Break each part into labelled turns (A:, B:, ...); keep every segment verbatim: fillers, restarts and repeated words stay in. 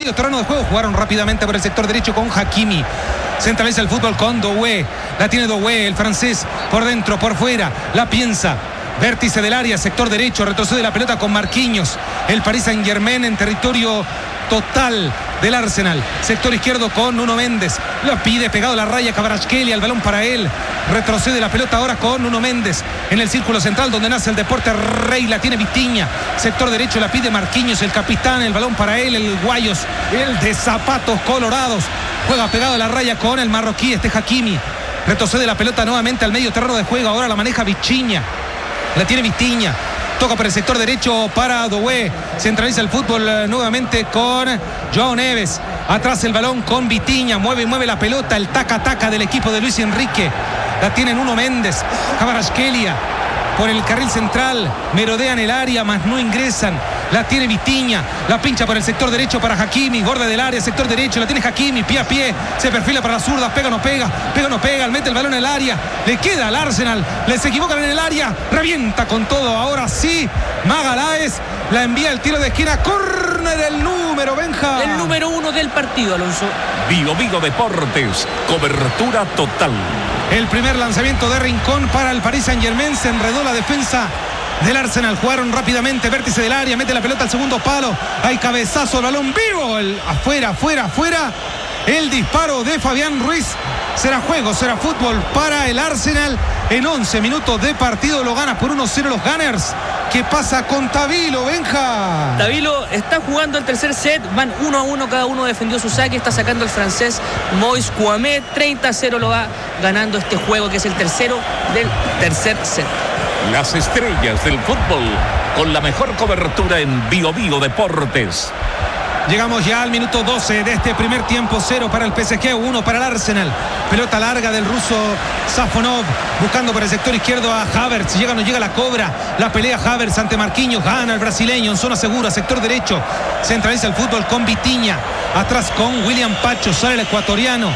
A: medio terreno de juego. Jugaron rápidamente por el sector derecho con Hakimi. Centraliza el fútbol con Doué. La tiene Doué, el francés, por dentro, por fuera. La piensa. Vértice del área, sector derecho. Retrocede la pelota con Marquinhos. El Paris Saint-Germain en territorio total del Arsenal. Sector izquierdo con Nuno Méndez. Lo pide pegado a la raya Kvaratskhelia. El balón para él. Retrocede la pelota ahora con Nuno Méndez. En el círculo central donde nace el deporte rey. La tiene Vitinha. Sector derecho la pide Marquinhos, el capitán. El balón para él, el Guayos. El de zapatos colorados. Juega pegado a la raya con el marroquí, este Hakimi. Retrocede la pelota nuevamente al medio terreno de juego. Ahora la maneja Vitinha. La tiene Vitinha. Toca por el sector derecho para Doué. Centraliza el fútbol eh, nuevamente con João Neves. Atrás el balón con Vitinha. Mueve y mueve la pelota. El taca-taca del equipo de Luis Enrique. La tiene Nuno Méndez. Kvaratskhelia por el carril central. Merodean el área, mas no ingresan. La tiene Vitinha. La pincha por el sector derecho para Hakimi. Borde del área, sector derecho. La tiene Hakimi. Pie a pie. Se perfila para la zurda. Pega o no pega. Pega o no pega. Mete el balón en el área. Le queda al Arsenal. Les equivocan en el área. Revienta con todo. Ahora sí. Magaláes la envía el tiro de esquina. Córner el número, Benja.
B: El número uno del partido, Alonso.
C: Bio Bio Deportes. Cobertura total.
A: El primer lanzamiento de Rincón para el Paris Saint-Germain. Se enredó la defensa del Arsenal. Jugaron rápidamente, vértice del área, mete la pelota al segundo palo. Hay cabezazo, el balón vivo. El, afuera, afuera, afuera. El disparo de Fabián Ruiz. Será juego, será fútbol para el Arsenal. En once minutos de partido lo gana por uno cero los Gunners. ¿Qué pasa con Tavilo, Benja?
B: Tavilo está jugando el tercer set. Van uno a uno, cada uno defendió su saque. Está sacando el francés Moïse Kouamé. treinta a cero lo va ganando este juego, que es el tercero del tercer set.
C: Las estrellas del fútbol con la mejor cobertura en Bio Bio Deportes.
A: Llegamos ya al minuto doce de este primer tiempo. Cero para el P S G, uno para el Arsenal. Pelota larga del ruso Safonov, buscando por el sector izquierdo a Havertz. Llega o no llega, la cobra. La pelea Havertz ante Marquinhos. Gana el brasileño en zona segura, sector derecho. Centraliza el fútbol con Vitinha. Atrás con William Pacho. Sale el ecuatoriano.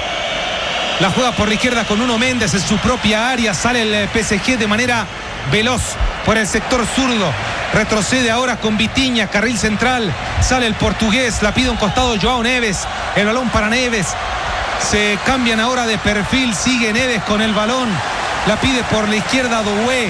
A: La juega por la izquierda con Nuno Méndez en su propia área. Sale el P S G de manera veloz por el sector zurdo. Retrocede ahora con Vitinha, carril central. Sale el portugués, la pide un costado João Neves. El balón para Neves. Se cambian ahora de perfil. Sigue Neves con el balón. La pide por la izquierda Doué.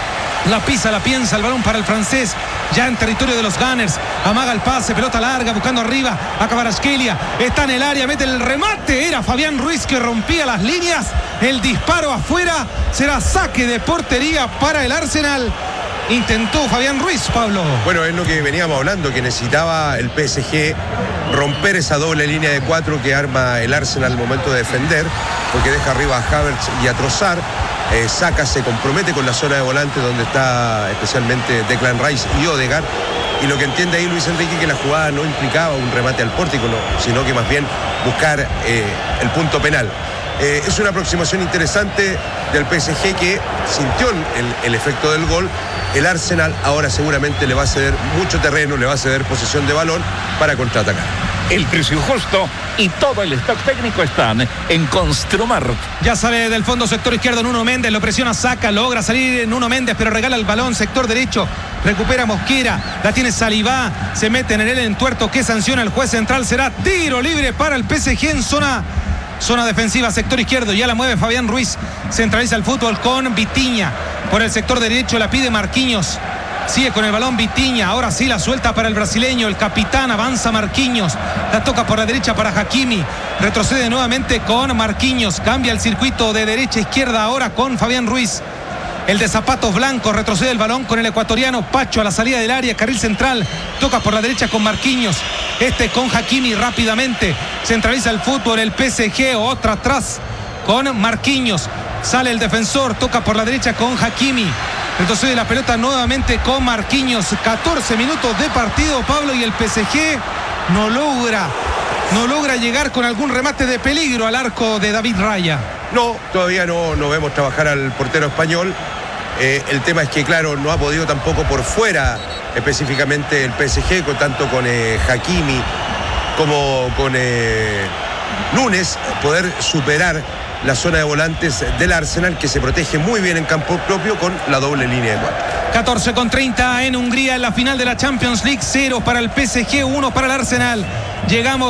A: La pisa, la piensa, el balón para el francés. Ya en territorio de los Gunners. Amaga el pase, pelota larga, buscando arriba a Kvaratskhelia. Está en el área, mete el remate. Era Fabián Ruiz que rompía las líneas. El disparo afuera. Será saque de portería para el Arsenal. Intentó Fabián Ruiz, Pablo.
D: Bueno, es lo que veníamos hablando, que necesitaba el P S G romper esa doble línea de cuatro que arma el Arsenal al momento de defender, porque deja arriba a Havertz y a Trossard. Eh, saca, se compromete con la zona de volante donde está especialmente Declan Rice y Odegaard. Y lo que entiende ahí Luis Enrique, que la jugada no implicaba un remate al pórtico, no, sino que más bien buscar eh, el punto penal. Eh, es una aproximación interesante del P S G, que sintió el, el efecto del gol. El Arsenal ahora seguramente le va a ceder mucho terreno, le va a ceder posesión de balón para contraatacar.
C: El precio justo y todo el stock técnico están en Construmart.
A: Ya sale del fondo sector izquierdo Nuno Méndez, lo presiona, saca, logra salir Nuno Méndez, pero regala el balón, sector derecho, recupera Mosquera, la tiene Salivá, se mete en el entuerto que sanciona el juez central. Será tiro libre para el P S G en zona Zona defensiva, sector izquierdo, ya la mueve Fabián Ruiz. Centraliza el fútbol con Vitinha. Por el sector derecho la pide Marquinhos. Sigue con el balón Vitinha. Ahora sí la suelta para el brasileño. El capitán, avanza Marquinhos. La toca por la derecha para Hakimi. Retrocede nuevamente con Marquinhos. Cambia el circuito de derecha a izquierda ahora con Fabián Ruiz. El de zapatos blancos retrocede el balón con el ecuatoriano Pacho a la salida del área, carril central. Toca por la derecha con Marquinhos. Este con Hakimi rápidamente. Centraliza el fútbol el P S G. Otra atrás con Marquinhos. Sale el defensor. Toca por la derecha con Hakimi. Retrocede la pelota nuevamente con Marquinhos. catorce minutos de partido, Pablo, y el P S G no logra, no logra llegar con algún remate de peligro al arco de David Raya.
D: No, todavía no, no vemos trabajar al portero español. Eh, el tema es que, claro, no ha podido tampoco por fuera, específicamente el P S G, con, tanto con eh, Hakimi como con eh, Núñez, poder superar la zona de volantes del Arsenal, que se protege muy bien en campo propio con la doble línea de cuatro.
A: catorce con treinta en Hungría, en la final de la Champions League. Cero para el P S G, uno para el Arsenal. Llegamos